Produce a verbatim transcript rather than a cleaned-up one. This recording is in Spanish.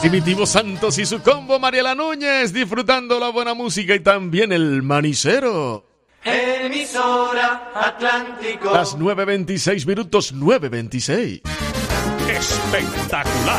Primitivo Santos y su combo Mariela Núñez, disfrutando la buena música y también el manicero. Emisora Atlántico. Las nueve veintiséis minutos, nueve veintiséis. Espectacular.